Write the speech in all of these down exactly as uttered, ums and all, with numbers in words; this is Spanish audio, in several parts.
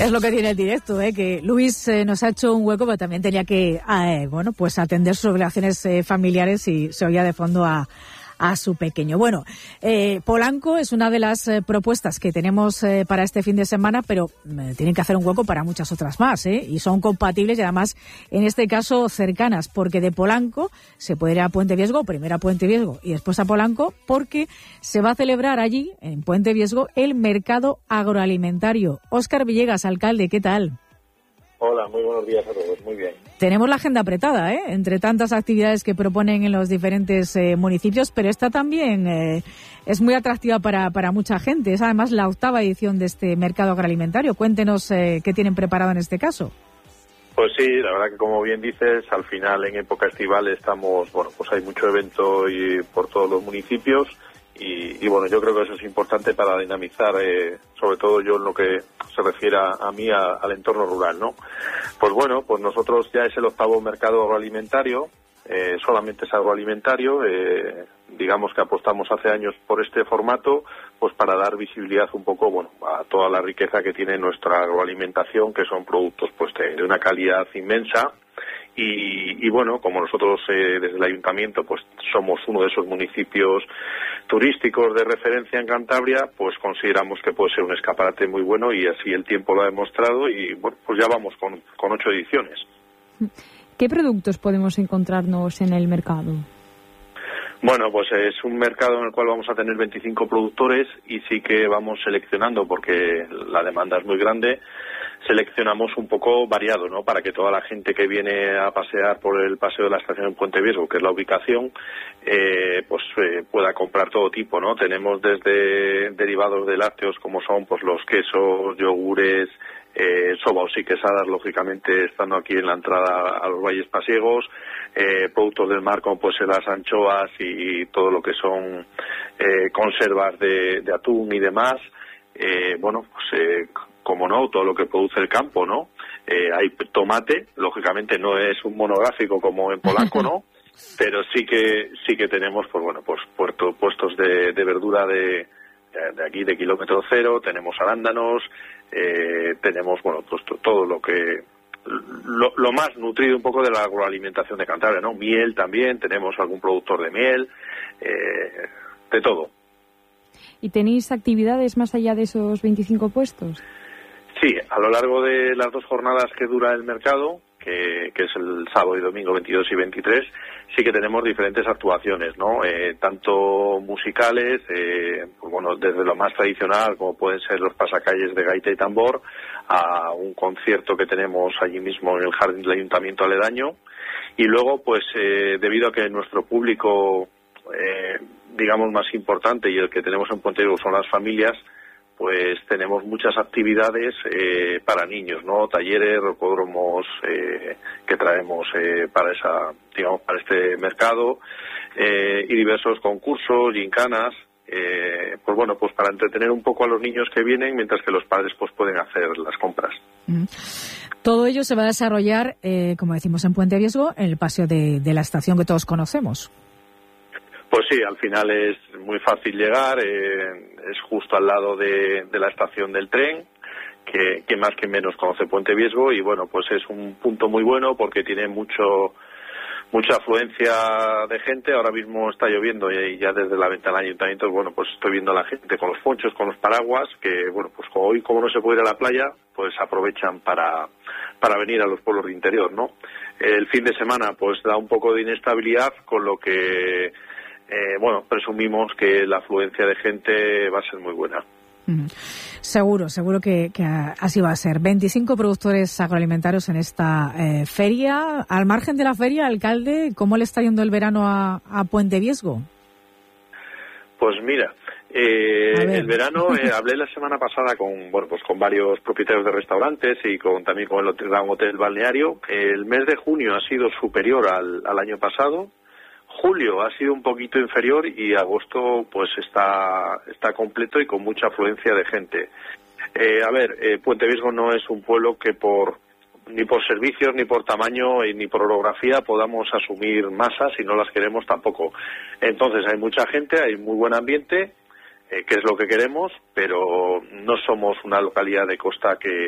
Es lo que tiene el directo, ¿eh? Que Luis eh, nos ha hecho un hueco, pero también tenía que eh, bueno, pues atender sus obligaciones eh, familiares y se oía de fondo a, a su pequeño. Bueno, eh, Polanco es una de las eh, propuestas que tenemos eh, para este fin de semana, pero eh, tienen que hacer un hueco para muchas otras más, ¿eh? Y son compatibles y además, en este caso, cercanas, porque de Polanco se puede ir a Puente Viesgo, primero a Puente Viesgo y después a Polanco, porque se va a celebrar allí, en Puente Viesgo, el mercado agroalimentario. Óscar Villegas, alcalde, ¿qué tal? Hola, muy buenos días a todos, muy bien. Tenemos la agenda apretada, ¿eh? Entre tantas actividades que proponen en los diferentes eh, municipios, pero esta también eh, es muy atractiva para, para mucha gente. Es además la octava edición de este mercado agroalimentario. Cuéntenos eh, qué tienen preparado en este caso. Pues sí, la verdad que como bien dices, al final en época estival estamos, bueno, pues hay mucho evento y por todos los municipios. Y, y bueno, yo creo que eso es importante para dinamizar, eh, sobre todo yo en lo que se refiere a, a mí, a, al entorno rural, ¿no? Pues bueno, pues nosotros ya es el octavo mercado agroalimentario, eh, solamente es agroalimentario, eh, digamos que apostamos hace años por este formato, pues para dar visibilidad un poco, bueno, a toda la riqueza que tiene nuestra agroalimentación, que son productos pues de, de una calidad inmensa. Y, y bueno, como nosotros eh, desde el ayuntamiento pues somos uno de esos municipios turísticos de referencia en Cantabria, pues consideramos que puede ser un escaparate muy bueno y así el tiempo lo ha demostrado y bueno, pues ya vamos con, con ocho ediciones. ¿Qué productos podemos encontrarnos en el mercado? Bueno, pues es un mercado en el cual vamos a tener veinticinco productores y sí que vamos seleccionando porque la demanda es muy grande. Seleccionamos un poco variado, ¿no? Para que toda la gente que viene a pasear por el paseo de la estación en Puente Viesgo, que es la ubicación, eh, pues eh, pueda comprar todo tipo, ¿no? Tenemos desde derivados de lácteos como son pues los quesos, yogures, eh, sobos y quesadas, lógicamente estando aquí en la entrada a los valles pasiegos, eh, productos del mar como pues las anchoas y, y todo lo que son eh, conservas de, de atún y demás. Eh, bueno, pues eh, como no, todo lo que produce el campo, ¿no? Eh, hay tomate, lógicamente no es un monográfico como en Polanco, ¿no? Pero sí que sí que tenemos, pues bueno, pues puerto, puestos de, de verdura de, de aquí, de kilómetro cero, tenemos arándanos, eh, tenemos, bueno, pues todo lo que... Lo, lo más nutrido un poco de la agroalimentación de Cantabria, ¿no? Miel también, tenemos algún productor de miel, eh, de todo. ¿Y tenéis actividades más allá de esos veinticinco puestos? Sí, a lo largo de las dos jornadas que dura el mercado, que, que es el sábado y domingo veintidós y veintitrés, sí que tenemos diferentes actuaciones, ¿no? Eh, tanto musicales, eh, pues bueno, desde lo más tradicional, como pueden ser los pasacalles de gaita y tambor, a un concierto que tenemos allí mismo en el jardín del ayuntamiento aledaño. Y luego, pues, eh, debido a que nuestro público, eh, digamos, más importante y el que tenemos en Puente Viesgo son las familias, pues tenemos muchas actividades eh, para niños, ¿no? Talleres, rocódromos eh, que traemos eh, para esa, digamos, para este mercado eh, y diversos concursos, gincanas, eh, pues bueno, pues para entretener un poco a los niños que vienen mientras que los padres pues pueden hacer las compras. Mm. Todo ello se va a desarrollar, eh, como decimos, en Puente Viesgo, en el paseo de, de la estación que todos conocemos. Pues sí, al final es muy fácil llegar, eh, es justo al lado de, de la estación del tren, que, que más que menos conoce Puente Viesgo y bueno, pues es un punto muy bueno porque tiene mucho mucha afluencia de gente. Ahora mismo está lloviendo y ya desde la ventana del ayuntamiento, bueno, pues estoy viendo a la gente con los ponchos, con los paraguas, que bueno, pues hoy como no se puede ir a la playa, pues aprovechan para, para venir a los pueblos de interior, ¿no? El fin de semana pues da un poco de inestabilidad, con lo que Eh, bueno, presumimos que la afluencia de gente va a ser muy buena. Mm. Seguro, seguro que, que así va a ser. veinticinco productores agroalimentarios en esta eh, feria. Al margen de la feria, alcalde, ¿cómo le está yendo el verano a, a Puente Viesgo? Pues mira, eh, el verano, eh, hablé la semana pasada con bueno pues con varios propietarios de restaurantes y con también con el hotel, Gran Hotel Balneario. El mes de junio ha sido superior al, al año pasado. Julio ha sido un poquito inferior y agosto pues está está completo y con mucha afluencia de gente. Eh, a ver, eh, Puente Viesgo no es un pueblo que por ni por servicios, ni por tamaño, y ni por orografía podamos asumir masas y no las queremos tampoco. Entonces hay mucha gente, hay muy buen ambiente, eh, que es lo que queremos, pero no somos una localidad de costa que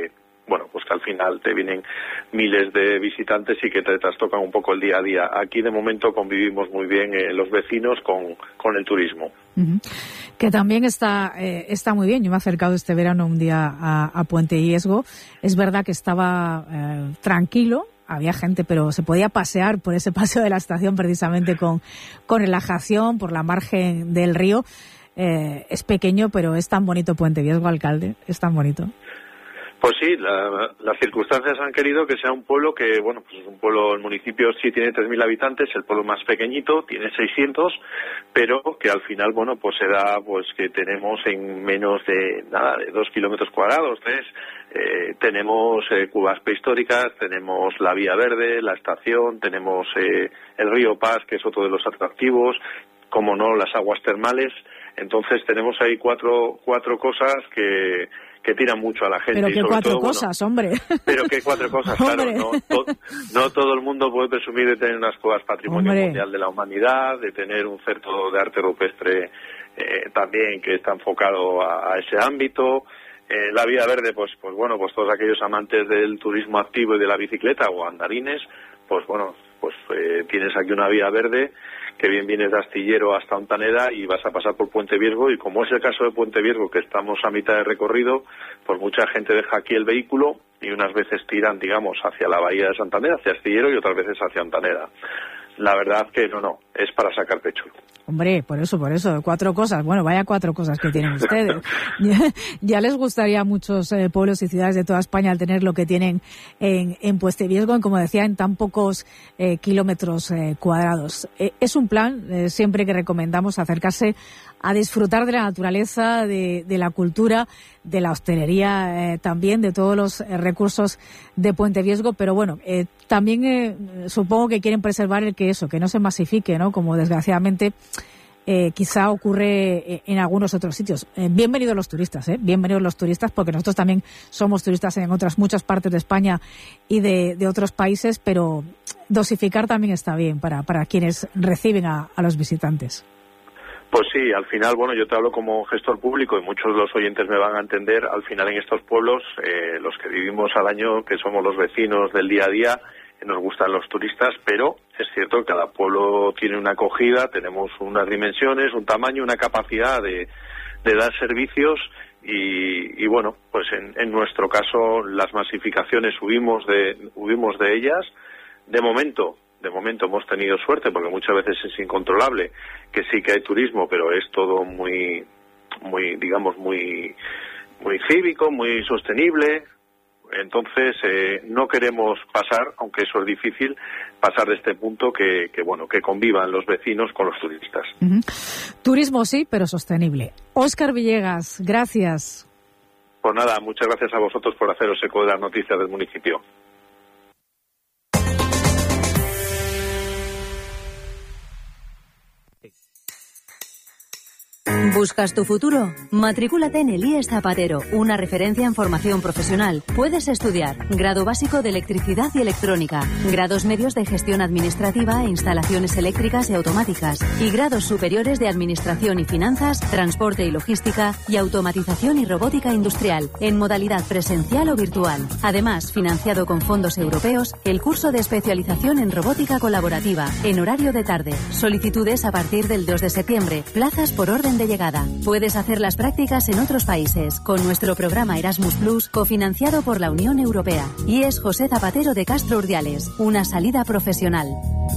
bueno, pues que al final te vienen miles de visitantes y que te trastocan un poco el día a día. Aquí de momento convivimos muy bien eh, los vecinos con, con el turismo. Uh-huh. Que también está eh, está muy bien. Yo me he acercado este verano un día a, a Puente Viesgo. Es verdad que estaba eh, tranquilo, había gente, pero se podía pasear por ese paseo de la estación precisamente con, con relajación por la margen del río. Eh, es pequeño, pero es tan bonito Puente Viesgo, alcalde, es tan bonito. Pues sí, la, las circunstancias han querido que sea un pueblo que, bueno, pues es un pueblo, el municipio sí tiene tres mil habitantes, el pueblo más pequeñito tiene seiscientos, pero que al final, bueno, pues se da pues que tenemos en menos de, nada, de dos kilómetros cuadrados, tres, eh, tenemos eh, cuevas prehistóricas, tenemos la Vía Verde, la estación, tenemos eh, el río Paz, que es otro de los atractivos, como no, las aguas termales. Entonces tenemos ahí cuatro, cuatro cosas que... que tiran mucho a la gente. Pero y que sobre cuatro todo, cosas, bueno, hombre. Pero que cuatro cosas, claro. No, to, no todo el mundo puede presumir de tener unas cuevas patrimonio hombre. mundial de la humanidad, de tener un centro de arte rupestre eh, también que está enfocado a, a ese ámbito. Eh, la Vía Verde, pues, pues bueno, pues todos aquellos amantes del turismo activo y de la bicicleta o andarines, pues bueno, pues eh, tienes aquí una Vía Verde que bien vienes de Astillero hasta Ontaneda y vas a pasar por Puente Viesgo, y como es el caso de Puente Viesgo, que estamos a mitad de recorrido, pues mucha gente deja aquí el vehículo y unas veces tiran, digamos, hacia la bahía de Santander, hacia Astillero, y otras veces hacia Ontaneda. La verdad que no, no, es para sacar pecho. Hombre, por eso, por eso, cuatro cosas. Bueno, vaya cuatro cosas que tienen ustedes. ya, ya les gustaría a muchos eh, pueblos y ciudades de toda España el tener lo que tienen en, en Puente Viesgo, en, como decía, en tan pocos eh, kilómetros eh, cuadrados. Eh, es un plan, eh, siempre que recomendamos acercarse a disfrutar de la naturaleza, de, de la cultura, de la hostelería, eh, también de todos los eh, recursos de Puente Viesgo, pero bueno, eh, también eh, supongo que quieren preservar el que eso, que no se masifique, ¿no? Como desgraciadamente eh, quizá ocurre en algunos otros sitios. Eh, bienvenidos los turistas, ¿eh? Bienvenidos los turistas, porque nosotros también somos turistas en otras muchas partes de España y de, de otros países, pero dosificar también está bien para, para quienes reciben a, a los visitantes. Pues sí, al final, bueno, yo te hablo como gestor público y muchos de los oyentes me van a entender. Al final, en estos pueblos, eh, los que vivimos al año, que somos los vecinos del día a día, eh, nos gustan los turistas, pero es cierto que cada pueblo tiene una acogida, tenemos unas dimensiones, un tamaño, una capacidad de, de dar servicios y, y bueno, pues en, en nuestro caso las masificaciones huimos de, huimos de ellas. De momento, de momento hemos tenido suerte, porque muchas veces es incontrolable, que sí que hay turismo, pero es todo muy, muy, digamos, muy, muy cívico, muy sostenible. Entonces, eh, no queremos pasar, aunque eso es difícil, pasar de este punto que, que bueno, que convivan los vecinos con los turistas. Uh-huh. Turismo sí, pero sostenible. Óscar Villegas, gracias. Pues nada, muchas gracias a vosotros por haceros eco de las noticias del municipio. ¿Buscas tu futuro? Matricúlate en el I E S Zapatero, una referencia en formación profesional. Puedes estudiar grado básico de electricidad y electrónica, grados medios de gestión administrativa e instalaciones eléctricas y automáticas, y grados superiores de administración y finanzas, transporte y logística, y automatización y robótica industrial, en modalidad presencial o virtual. Además, financiado con fondos europeos, el curso de especialización en robótica colaborativa, en horario de tarde. Solicitudes a partir del dos de septiembre, plazas por orden de llegada. Puedes hacer las prácticas en otros países con nuestro programa Erasmus Plus, cofinanciado por la Unión Europea. I E S José Zapatero de Castro Urdiales, una salida profesional.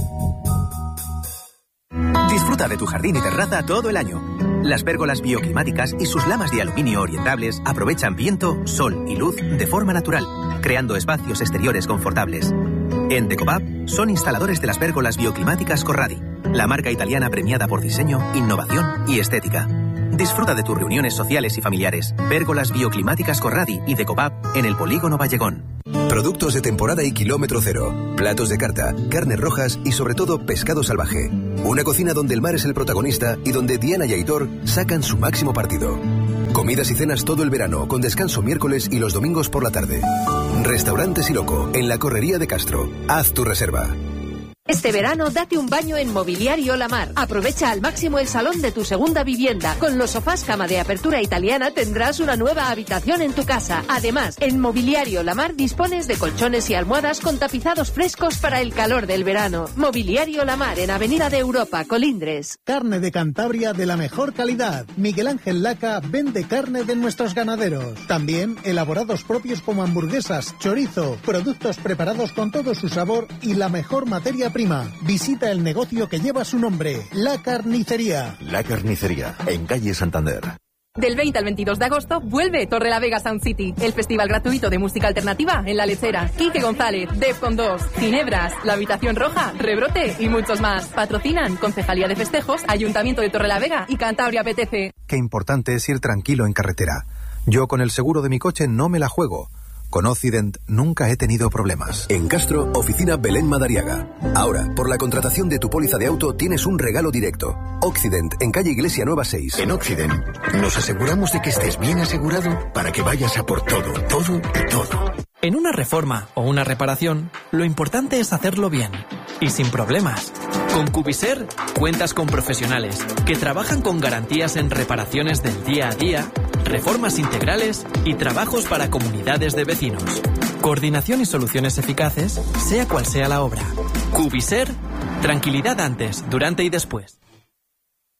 Disfruta de tu jardín y terraza todo el año. Las pérgolas bioclimáticas y sus lamas de aluminio orientables aprovechan viento, sol y luz de forma natural, creando espacios exteriores confortables. En Decopap son instaladores de las pérgolas bioclimáticas Corradi, la marca italiana premiada por diseño, innovación y estética. Disfruta de tus reuniones sociales y familiares. Pérgolas bioclimáticas Corradi y Decopap en el Polígono Vallegón. Productos de temporada y kilómetro cero, platos de carta, carnes rojas y sobre todo pescado salvaje. Una cocina donde el mar es el protagonista y donde Diana y Aitor sacan su máximo partido. Comidas y cenas todo el verano, con descanso miércoles y los domingos por la tarde. Restaurante Siloco, en la Correría de Castro. Haz tu reserva. Este verano date un baño en Mobiliario La Mar. Aprovecha al máximo el salón de tu segunda vivienda. Con los sofás cama de apertura italiana tendrás una nueva habitación en tu casa. Además, en Mobiliario La Mar dispones de colchones y almohadas con tapizados frescos para el calor del verano. Mobiliario La Mar en Avenida de Europa, Colindres. Carne de Cantabria de la mejor calidad. Miguel Ángel Laca vende carne de nuestros ganaderos. También elaborados propios como hamburguesas, chorizo, productos preparados con todo su sabor y la mejor materia prima. Visita el negocio que lleva su nombre, La Carnicería. La Carnicería, en calle Santander. Del veinte al veintidós de agosto vuelve Torrelavega Sound City, el festival gratuito de música alternativa en La Lechera. Quique González, Defcon dos, Ginebras, La Habitación Roja, Rebrote y muchos más. Patrocinan Concejalía de Festejos, Ayuntamiento de Torrelavega y Cantabria P T C. Qué importante es ir tranquilo en carretera. Yo con el seguro de mi coche no me la juego. Con Occident nunca he tenido problemas. En Castro, oficina Belén Madariaga. Ahora, por la contratación de tu póliza de auto tienes un regalo directo. Occident, en calle Iglesia Nueva seis. En Occident nos aseguramos de que estés bien asegurado para que vayas a por todo, todo y todo. En una reforma o una reparación, lo importante es hacerlo bien y sin problemas. Con Cubiser cuentas con profesionales que trabajan con garantías en reparaciones del día a día, reformas integrales y trabajos para comunidades de vecinos. Coordinación y soluciones eficaces, sea cual sea la obra. Cubiser, tranquilidad antes, durante y después.